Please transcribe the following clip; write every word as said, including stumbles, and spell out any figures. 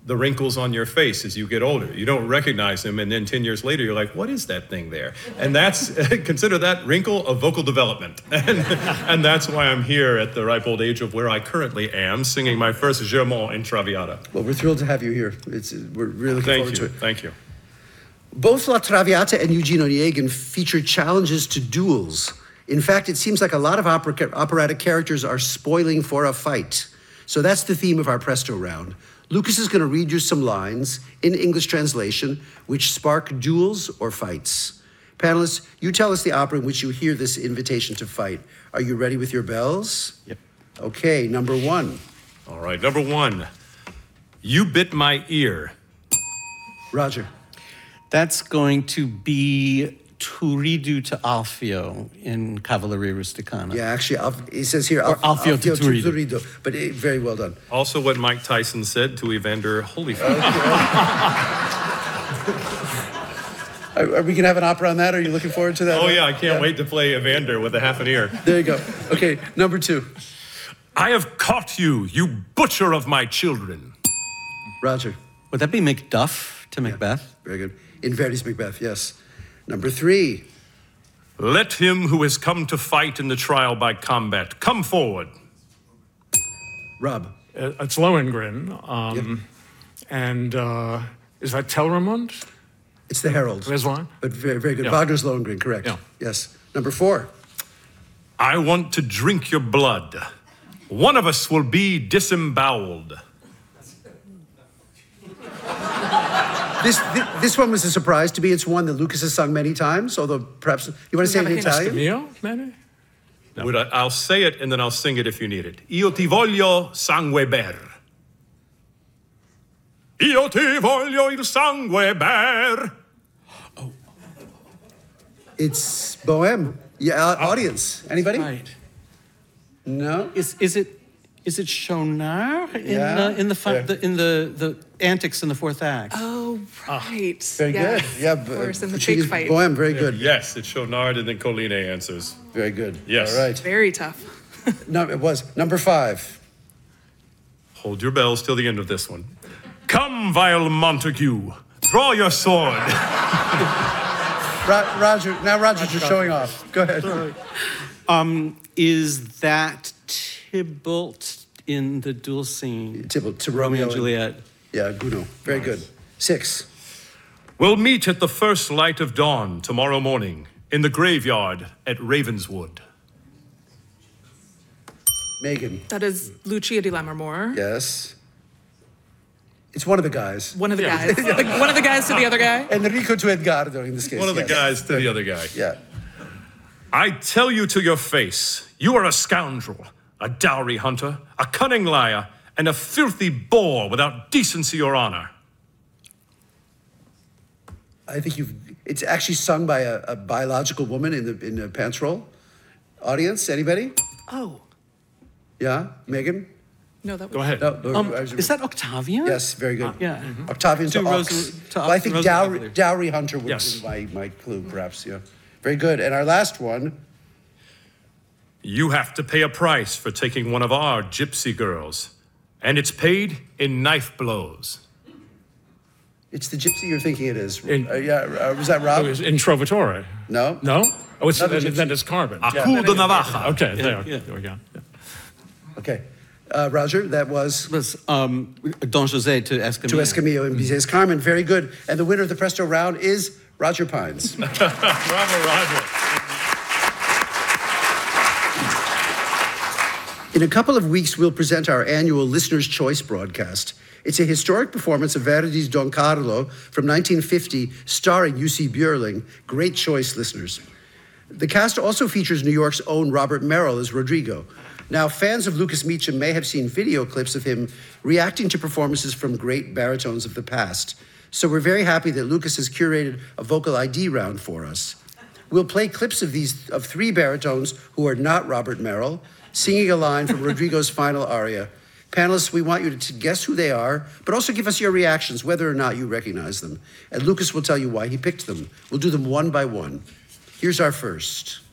the wrinkles on your face as you get older. You don't recognize them, and then ten years later, you're like, what is that thing there? And that's, consider that wrinkle of vocal development. And, and that's why I'm here at the ripe old age of where I currently am, singing my first German in Traviata. Well, we're thrilled to have you here. It's, we're really looking Thank forward you. to it. Thank you. Both La Traviata and Eugene Onegin feature challenges to duels. In fact, it seems like a lot of opera, operatic characters are spoiling for a fight. So that's the theme of our Presto round. Lucas is going to read you some lines in English translation which spark duels or fights. Panelists, you tell us the opera in which you hear this invitation to fight. Are you ready with your bells? Yep. Okay, number one. All right, number one. You bit my ear. Roger. That's going to be Turidu to Alfio in Cavalleria Rusticana. Yeah, actually, it says here, Or Alf, Alfio to Turidu. Turidu, but it, very well done. Also what Mike Tyson said to Evander Holyfield. Are, are we going to have an opera on that? Are you looking forward to that? Oh yeah, I can't yeah. wait to play Evander with a half an ear. There you go. Okay, number two. I have caught you, you butcher of my children. Roger. Would that be Macduff to Macbeth? Yeah, very good. In Verdi's Macbeth, yes. Number three. Let him who has come to fight in the trial by combat come forward. Rob. Uh, it's Lohengrin. Um, yep. And uh, is that Telramund? It's the Herald. There's one. But very, very good. Yeah. Wagner's Lohengrin, correct. Yeah. Yes. Number four. I want to drink your blood. One of us will be disemboweled. This, this this one was a surprise to me. It's one that Lucas has sung many times, although perhaps, you want to say it in Italian? Mio, maybe? No. Would I, I'll say it and then I'll sing it if you need it. Io ti voglio sangue ber. Io ti voglio il sangue ber. Oh. It's Bohème. Yeah, uh, audience. Anybody? Right. No? Is is it is it Schaunard in Yeah. uh, in the, fun, Yeah. the in the the antics in the fourth act? Oh, right. Very yes. good. Yeah, of course, in the Puccini's big fight. Bohème, very good. Yes, it's Schaunard and then Colline answers. Very good. Yes. All right. Very tough. No, it was. Number five. Hold your bells till the end of this one. Come, vile Montague, draw your sword. Ro Roger, now Roger's just showing off. Go ahead. Um, is that Tybalt in the duel scene? Tybalt, to Romeo Romeo and Juliet. Yeah, Gounod. Very good. Six. We'll meet at the first light of dawn tomorrow morning in the graveyard at Ravenswood. Megan. That is Lucia di Lammermoor. Yes. It's one of the guys. One of the guys. Like, one of the guys to the other guy. Enrico to Edgardo in this case. One of the yes. guys to the other guy. Yeah. I tell you to your face, you are a scoundrel, a dowry hunter, a cunning liar, and a filthy boor without decency or honor. I think you've, it's actually sung by a, a biological woman in the, in the pants roll. Audience, anybody? Oh. Yeah, Megan? No, that was... Go ahead. No, Um, is that Octavia? Yes, very good. Yeah. Mm-hmm. Octavian to To Ox. Rose- to Well, I think Rose- dowry, Rose- dowry hunter would Yes. be my, my clue, perhaps, yeah. Very good. And our last one. You have to pay a price for taking one of our gypsy girls, and it's paid in knife blows. It's the gypsy you're thinking it is. In- uh, yeah, uh, was that Rob? It was in Trovatore. No? No? Oh, it's, Another then, gypsy. then it's Carbon. A coup de navaja. Okay, there, yeah. there we go. Yeah. Okay. Uh, Roger, that was Was um, Don José to Escamillo. to Escamillo and Bizet's Carmen. Very good. And the winner of the Presto round is Roger Pines. Bravo, Roger. In a couple of weeks, we'll present our annual Listener's Choice broadcast. It's a historic performance of Verdi's Don Carlo from nineteen fifty, starring U C Björling. Great choice, listeners. The cast also features New York's own Robert Merrill as Rodrigo. Now, fans of Lucas Meacham may have seen video clips of him reacting to performances from great baritones of the past. So we're very happy that Lucas has curated a vocal I D round for us. We'll play clips of these of three baritones who are not Robert Merrill, singing a line from Rodrigo's final aria. Panelists, we want you to guess who they are, but also give us your reactions, whether or not you recognize them. And Lucas will tell you why he picked them. We'll do them one by one. Here's our first.